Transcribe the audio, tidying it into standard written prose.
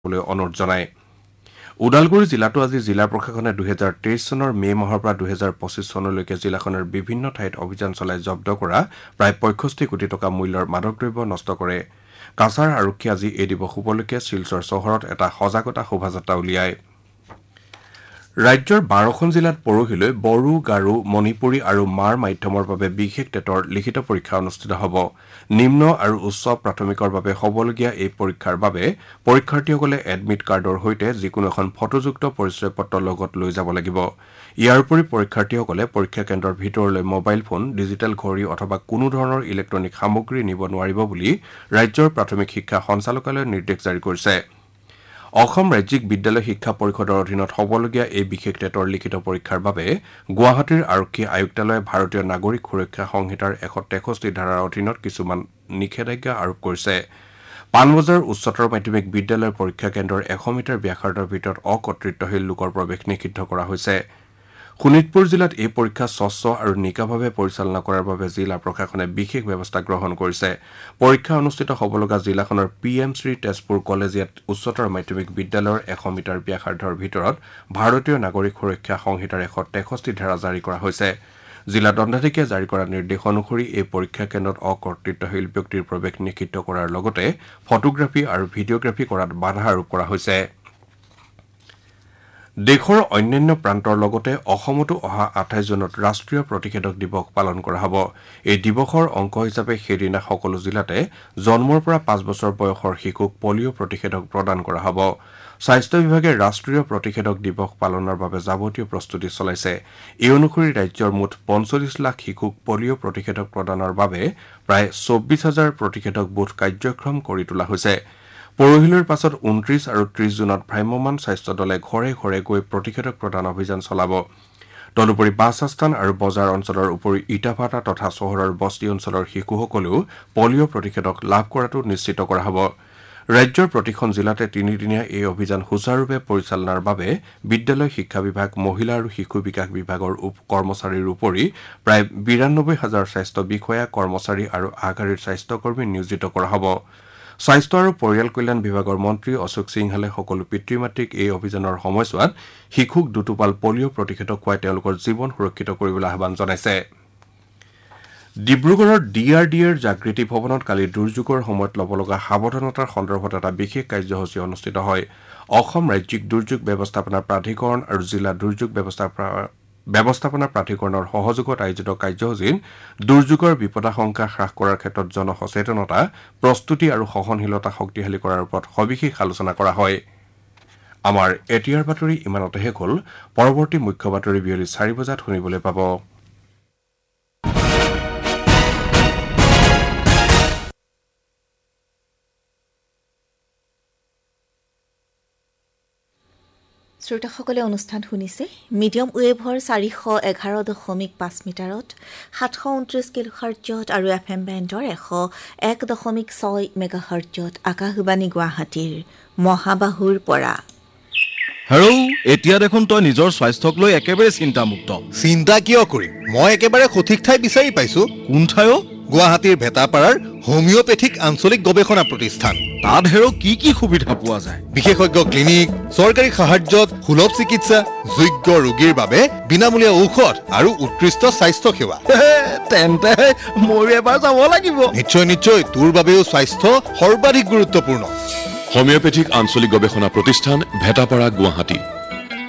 অনুৰোধ জনায় ওদালগুৰি জিলাতো আজি জিলা প্ৰশাসনে 2023 চনৰ মে মাহৰ পৰা 2025 চনলৈকে জিলাখনৰ বিভিন্ন ঠাইত অভিযান চলাই জব্দ কৰা প্ৰায় 65 কোটি টকা মূল্যৰ মাদকদ্ৰব্য নষ্ট কৰে কাছাৰ আৰক্ষী আজি এই দিৱস উপলক্ষে শিলচৰ চহৰত এটা সজাগতা শোভাযাত্ৰা উলিয়ায় ৰাজ্যৰ 12খন জিলাত পৰহিলৈ বড়ো গাৰো মণিপুৰী আৰু মাৰ মাধ্যমৰ বাবে বিশেষ টেটৰ লিখিত পৰীক্ষা অনুষ্ঠিত হ'ব নিম্ন আৰু উচ্চ প্ৰাথমিকৰ বাবে হ'বলগীয়া এই পৰীক্ষাৰ বাবে পৰীক্ষাৰ্থীসকলে এডমিট কাৰ্ডৰ সৈতে যিকোনো এখন ফটোযুক্ত পৰিচয় পত্ৰ লগত লৈ যাব লাগিব ইয়াৰ উপৰি পৰীক্ষাৰ্থীসকলে পৰীক্ষা কেন্দ্ৰৰ ভিতৰলৈ মোবাইল ফোন ডিজিটেল ঘড়ী অথবা কোনো ধৰণৰ ইলেক্ট্ৰনিক সামগ্ৰী নিব নোৱাৰিব বুলি ৰাজ্যৰ প্ৰাথমিক শিক্ষা সঞ্চালকালয়ে নিৰ্দেশ জাৰি কৰিছে অসম ৰাজ্যিক বিদ্যালয় শিক্ষা পৰিষদৰ অধীনত হ'বলগীয়া এই বিশেষ টেটৰ লিখিত পৰীক্ষাৰ বাবে গুৱাহাটীৰ আৰক্ষী আয়ুক্তালয়ে ভাৰতীয় নাগৰিক সুৰক্ষা সংহিতাৰ 163 ধাৰাৰ অধীনত কিছুমান নিষেধাজ্ঞা আৰোপ কৰিছে পানবজাৰ উচ্চতৰ মাধ্যমিক বিদ্যালয়ৰ পৰীক্ষা কেন্দ্ৰৰ 100 মিটাৰ ব্যাসাৰ্ধৰ ভিতৰত অকৰ্তৃত্বশীল লোকৰ প্ৰৱেশ নিষিদ্ধ কৰা হৈছে শোণিতপুৰ জিলাত এই পৰীক্ষা স্বচ্ছ আৰু নিকাভাৱে পৰিচালনা কৰাৰ বাবে জিলা প্ৰশাসনে বিশেষ ব্যৱস্থা গ্ৰহণ কৰিছে পৰীক্ষা অনুষ্ঠিত হ'বলগা জিলাখনৰ পিএমশ্ৰী তেজপুৰ কলেজিয়েট উচ্চতৰ মাধ্যমিক বিদ্যালয়ৰ 100 মিটাৰ ব্যাসাৰ্ধৰ ভিতৰত ভাৰতীয় নাগৰিক সুৰক্ষা সংহিতাৰ 163 ধাৰা জাৰি কৰা হৈছে জিলা দণ্ডাধীশে জাৰি কৰা নিৰ্দেশ অনুসৰি এই পৰীক্ষা কেন্দ্ৰত অকৰ্তৃত্বশীল ব্যক্তিৰ প্ৰৱেশ নিষিদ্ধ কৰাৰ লগতে ফটোগ্ৰাফী আৰু ভিডিঅগ্ৰাফী কৰাত বাধা আৰোপ কৰা হৈছে দেশৰ অন্যান্য প্ৰান্তৰ লগতে অসমতো অহা 28 জুনত ৰাষ্ট্ৰীয় প্ৰতিষেধক দিৱস পালন কৰা হ'ব এই দিৱসৰ অংশ হিচাপে সেইদিনা সকলো জিলাতে জন্মৰ পৰা 5 বছৰ বয়সৰ শিশুক পলিঅ' প্ৰতিষেধক প্ৰদান কৰা হ'ব স্বাস্থ্য বিভাগে ৰাষ্ট্ৰীয় প্ৰতিষেধক দিৱস পালনৰ বাবে যাৱতীয় প্ৰস্তুতি চলাইছে এই অনুসৰি ৰাজ্যৰ মুঠ 45 লাখ শিশুক পলিঅ' প্ৰতিষেধক প্ৰদানৰ বাবে প্ৰায় 24,000 প্ৰতিষেধক বুথ কাৰ্যক্ষম কৰি তোলা হৈছে পৰহিলৈৰ পাছত 29 আৰু 30 জুনত ভ্ৰাম্যমাণ স্বাস্থ্য দলে ঘৰে ঘৰে গৈ প্ৰতিষেধক প্ৰদান অভিযান চলাব তদুপৰি বাছস্থান আৰু বজাৰ অঞ্চলৰ উপৰি ইটাভাটা তথা চহৰৰ বস্তি অঞ্চলৰ শিশুসকলেও পলিঅ' প্ৰতিষেধক লাভ কৰাটো নিশ্চিত কৰা হ'ব ৰাজ্যৰ প্ৰতিখন জিলাতে তিনিদিনীয়া এই অভিযান সুচাৰুৰূপে পৰিচালনাৰ বাবে বিদ্যালয় শিক্ষা বিভাগ মহিলা আৰু শিশু বিকাশ বিভাগৰ কৰ্মচাৰীৰ উপৰি প্ৰায় 92,000 স্বাস্থ্য বিষয়া কৰ্মচাৰী আৰু আগশাৰীৰ স্বাস্থ্যকৰ্মী নিয়োজিত কৰা হ'ব স্বাস্থ্য আৰু পৰিয়াল কল্যাণ বিভাগৰ মন্ত্ৰী অশোক সিংহালে সকলো পিতৃ মাতৃক এই অভিযানৰ সময়ছোৱাত শিশুক দুটোপাল পলিঅ' প্ৰতিষেধক খুৱাই তেওঁলোকৰ জীৱন সুৰক্ষিত কৰিবলৈ আহ্বান জনাইছে ডিব্ৰুগড়ৰ ডিআৰডিএৰ জাগৃতি ভৱনত কালি দুৰ্যোগৰ সময়ত ল'ব লগা সাৱধানতাৰ সন্দৰ্ভত এটা বিশেষ কাৰ্যসূচী অনুষ্ঠিত হয় অসম ৰাজ্যিক দুৰ্যোগ ব্যৱস্থাপনা প্ৰাধিকৰণ আৰু জিলা দুৰ্যোগ ব্যৱস্থাপনা প্ৰাধিকৰণৰ সহযোগত আয়োজিত কাৰ্যসূচীত দুৰ্যোগৰ বিপদাশংকা হ্ৰাস কৰাৰ ক্ষেত্ৰত জনসচেতনতা প্ৰস্তুতি আৰু সহনশীলতা শক্তিশালী কৰাৰ ওপৰত সবিশেষ আলোচনা কৰা হয় আমাৰ এতিয়াৰ বাতৰি ইমানতে শেষ হ'ল পৰৱৰ্তী মুখ্য বাতৰি বিয়লি 4 বজাত শুনিবলৈ পাব শ্ৰোতাসকলে অনুষ্ঠান শুনিছে মিডিয়াম ৱেভৰ 411.5 মিটাৰত 729 কিলোহাৰ্টজত আৰু এফএম বেণ্ডৰ 101.6 মেগাহাৰ্টজত আকাশবাণী গুৱাহাটীৰ মহাবাহুৰ পৰা হেল্ল এতিয়া দেখোন তই নিজৰ স্বাস্থ্যক লৈ একেবাৰে চিন্তামুক্ত চিন্তা কিয় কৰিম মই একেবাৰে সঠিক ঠাই বিচাৰি পাইছো কোন ঠাইও গুৱাহাটীৰ ভেটাপাৰাৰ হোমিওপেথিক আঞ্চলিক গৱেষণা প্ৰতিষ্ঠান তাত হেৰ কি সুবিধা পোৱা যায় বিশেষজ্ঞ ক্লিনিক চৰকাৰী সাহায্যত সুলভ চিকিৎসা যোগ্য ৰোগীৰ বাবে বিনামূলীয়া ঔষধ আৰু উৎকৃষ্ট স্বাস্থ্য সেৱা তেন্তে মই এবাৰ যাব লাগিব নিশ্চয় তোৰ বাবেও স্বাস্থ্য সৰ্বাধিক গুৰুত্বপূৰ্ণ হোমিওপেথিক আঞ্চলিক গৱেষণা প্ৰতিষ্ঠান ভেটাপাৰা গুৱাহাটী